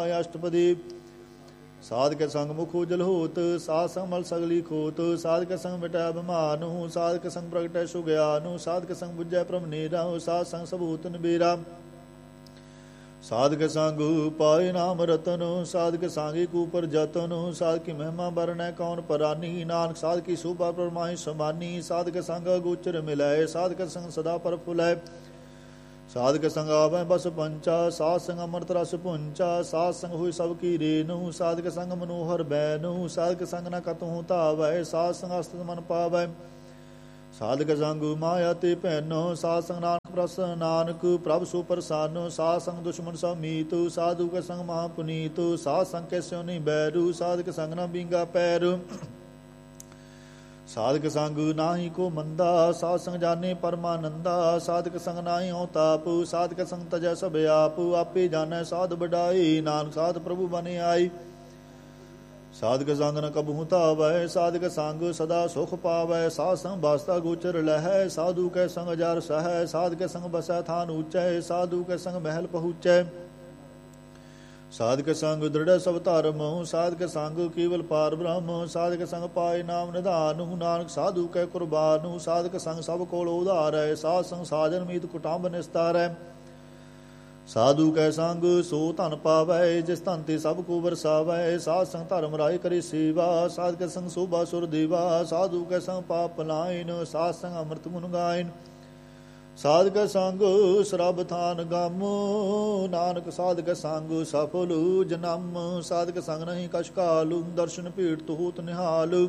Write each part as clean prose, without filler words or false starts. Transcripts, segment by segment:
ਅਸ਼ਟਪਦੀ। ਸਾਧ ਕੇ ਸੰਗ ਮੁਖ ਉਜਲ ਹੋਤ, ਸਾਧ ਸੰਗ ਮਲ ਸਗਲੀ ਖੋਤ। ਸਾਧ ਕੇ ਸੰਗ ਮਿਟੈ ਬਿਮਾਨੁ, ਸਾਧ ਕੇ ਸੰਗ ਪ੍ਰਗਟੈ ਸੁਗਿਆਨੁ। ਸਾਧ ਕੇ ਸੰਗ ਬੁੱਝੈ ਭ੍ਰਮ ਨੀਰਾ, ਸਾਧ ਸੰਗ ਸਬੂਤ ਨਿਬੇਰਾ। ਸਾਧ ਕੇ ਸੰਗ ਪਾਏ ਨਾਮ ਰਤਨ, ਸਾਧ ਕੇ ਸੰਗੀ ਕੂਪਰ ਜਤਨ। ਸਾਧ ਕੀ ਮਹਿਮਾ ਬਰਨੈ ਕੌਣ ਪਰਾਨੀ, ਨਾਨਕ ਸਾਧ ਕੀ ਸ਼ੋਭਾ ਪਰਮਾਹਿ ਸਮਾਨੀ। ਸਾਧ ਕੇ ਸੰਗ ਗੋਚਰ ਮਿਲੈ, ਸਾਧ ਕੇ ਸੰਗ ਸਦਾ ਪਰ ਫੁਲੈ। ਸਾਧ ਕੇ ਸੰਗ ਆਵੈ ਬਸ ਪੰਚਾ, ਸਾਧ ਸੰਗ ਅੰਮ੍ਰਿਤ ਰਸ ਪੁੰਚਾ। ਸਾਧ ਸੰਗ ਹੋਈ ਸਭ ਕੀ ਰੇਨੂ, ਸਾਧ ਕੇ ਸੰਗ ਮਨੋਹਰ ਬੈਨੂ। ਸਾਧ ਕੇ ਸੰਗ ਨ ਕਤਹੁ ਧਾਵੈ, ਸਾਧ ਸੰਗ ਅਸਤ ਮਨ ਪਾਵੈ। ਸਾਧ ਕੇ ਸੰਗ ਮਾਇਆ ਤੇ ਭੈਨੋ, ਸਾਧ ਸੰਗ ਨਾਨਕ ਪ੍ਰਸ ਨਾਨਕ ਪ੍ਰਭ ਸੋ ਪ੍ਰਸੰਨ। ਸਾਧ ਸੰਗ ਦੁਸ਼ਮਨ ਸਭ ਮੀਤ, ਸਾਧੂ ਕੇ ਸੰਗ ਮਹਾ ਪੁਨੀਤ। ਸਾਧ ਸੰਗ ਕੇ ਸਿਉ ਨਹੀਂ ਬੈਰੂ, ਸਾਧ ਕੇ ਸੰਗ ਨਾ ਬੀਂਗਾ ਪੈਰ। ਸਾਧ ਕੇ ਸੰਗ ਨਾਹੀ ਕੋ ਮੰਦਾ, ਸਾਧ ਸੰਗ ਜਾਣੇ ਪਰਮਾਨੰਦਾ। ਸਾਧ ਕੇ ਸੰਗ ਨਾਹੀ ਹਉ ਤਾਪ, ਸਾਧ ਕੇ ਸੰਗ ਤਜੈ ਸਭ ਆਪ। ਆਪੇ ਜਾਣੈ ਸਾਧ ਬਡਾਈ, ਨਾਨਕ ਸਾਧ ਪ੍ਰਭੂ ਬਨ ਆਈ। ਸਾਧ ਕੇ ਸੰਗ ਨ ਕਬਹੂ ਧਾਵੈ, ਸਾਧ ਕੇ ਸੰਗ ਸਦਾ ਸੁਖ ਪਾਵੈ। ਸਾਧ ਸੰਗ ਵਾਸਤਾ ਗੋਚਰ ਲਹੈ, ਸਾਧੂ ਕੇ ਸੰਗ ਜਰ ਸਹੈ। ਸਾਧ ਕੇ ਸੰਗ ਬਸੈ ਥਾਨ ਊਚੈ, ਸਾਧੂ ਕੇ ਸੰਗ ਮਹਿਲ ਪਹੁੰਚੈ। ਸਾਧ ਕੇ ਸੰਗ ਦ੍ਰਿੜ੍ਹ ਸਭ ਧਰਮ, ਸਾਧ ਕੇ ਸੰਗ ਕੇਵਲ ਪਾਰ ਬ੍ਰਹਮ। ਸਾਧ ਕੇ ਸੰਗ ਪਾਏ ਨਾਮ ਨਿਧਾਨੁ, ਨਾਨਕ ਸਾਧੂ ਕੈ ਕੁਰਬਾਨੁ। ਸਾਧ ਕੇ ਸੰਗ ਸਭ ਕੋਲ ਉਧਾਰੈ, ਸਾਧ ਸੰਗ ਸਾਜਨ ਮੀਤ ਕੁਟੰਬ ਨਿਸਤਾਰੈ। ਸਾਧੂ ਕੈ ਸੰਗ ਸੋ ਧਨ ਪਾਵੈ, ਜਿਸ ਧਨ ਤੇ ਸਭ ਕੋ ਵਰਸਾਵੈ। ਸਾਧ ਸੰਗ ਧਰਮ ਰਾਏ ਕਰੇ ਸੇਵਾ, ਸਾਧ ਕੇ ਸੰਗ ਸੋਭਾ ਸੁਰ ਦੇਵਾ। ਸਾਧੂ ਕੈ ਸੰਗ ਪਾਪ ਪਲਾਇਨ, ਸਾਧ ਸੰਗ ਅੰਮ੍ਰਿਤ ਗੁਣ ਗਾਇਨ। ਸਾਧ ਕੇ ਸੰਗ ਸਰਬ ਥਾਨ ਗਮ, ਨਾਨਕ ਸਾਧ ਕੇ ਸੰਗ ਸਫਲ ਜਨਮ। ਸਾਧ ਕੇ ਸੰਗ ਨਹੀਂ ਕਛ ਕਾਲ, ਦਰਸ਼ਨ ਭੇਟ ਹੋਤ ਨਿਹਾਲ।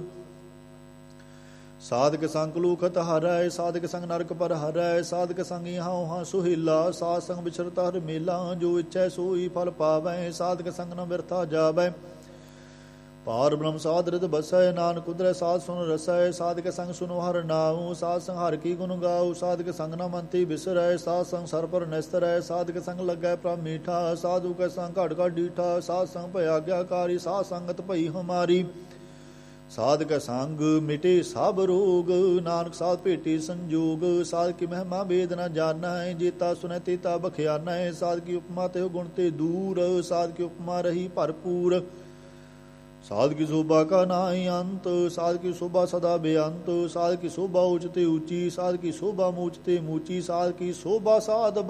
ਸਾਧ ਕੇ ਸੰਗ ਕਲੂਖਤ ਹਰੈ, ਸਾਧ ਕੇ ਸੰਗ ਨਰਕ ਪਰ ਹਰੈ। ਸਾਧ ਕੇ ਸੰਗ ਇਹਾਂ ਉਹਾਂ ਸੁਹੇਲਾ, ਸਾਧ ਸੰਗ ਵਿਚਰਤ ਹਰ ਮੇਲਾ। ਜੋ ਇੱਛੈ ਸੋਈ ਫਲ ਪਾਵੈ, ਸਾਧ ਕੇ ਸੰਗ ਨ ਬਿਰਥਾ ਜਾਵੈ। ਪਾਰ ਬ੍ਰਹਮ ਸਾਧ ਰਿਦ ਬਸੈ, ਨਾਨਕ ਉਦਰੈ ਸਾਧ ਸੁਨ ਰਸੈ। ਸਾਧ ਕੇ ਸੰਗ ਸੁਨੋ ਹਰ ਨਾਉ, ਸਾਧ ਸੰਗ ਹਰ ਕੀ ਗੁਣ ਗਾਉ। ਸਾਧ ਕੇ ਸੰਗ ਨ ਮੰਤੀ ਬਿਸਰੈ, ਸਾਧ ਸੰਗ ਸਰ ਪਰ ਨਿਸਤਰੈ। ਸਾਧ ਕੇ ਸੰਗ ਲੱਗੈ ਪ੍ਰਭ ਮੀਠਾ, ਸਾਧੂ ਕੇ ਸੰਗ ਘਟ ਘਟ ਡੀਠਾ। ਸਾਧ ਸੰਗ ਭਇ ਆਗਿਆਕਾਰੀ, ਸਾਧ ਸੰਗਤ ਭਈ ਹਮਾਰੀ। ਸਾਧ ਕੇ ਸੰਗ ਮਿਟੇ ਸਭ ਰੋਗ, ਨਾਨਕ ਸਾਧ ਭੇਟੇ ਸੰਜੋਗ। ਸਾਧ ਕੀ ਮਹਿਮਾ ਵੇਦ ਨ ਜਾਣੈ, ਜੇਤਾ ਸੁਨੈ ਤੇਤਾ ਬਖਿਆਨੈ। ਸਾਧ ਕੀ ਉਪਮਾ ਤੇ ਗੁਣ ਤੇ ਦੂਰ, ਸਾਧ ਕੀ ਉਪਮਾ ਰਹੀ ਭਰਪੂਰ। ਸਾਧ ਕੀ ਸ਼ੋਭਾ ਕਾ ਨਾਹੀ ਅੰਤ, ਸਾਧ ਕੀ ਸ਼ੋਭਾ ਸਦਾ ਬੇਅੰਤ। ਸਾਧ ਕੀ ਸ਼ੋਭਾ ਉੱਚ ਤੇ ਉੱਚੀ, ਸਾਧ ਕੀ ਸ਼ੋਭਾ ਮੂਚ ਤੇ ਮੂਚੀ। ਸਾਧ ਕੀ ਸ਼ੋਭਾ ਸਾਧ